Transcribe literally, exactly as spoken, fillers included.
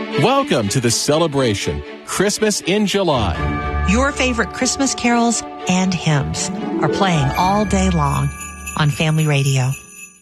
Welcome to the celebration, Christmas in July. Your favorite Christmas carols and hymns are playing all day long on Family Radio.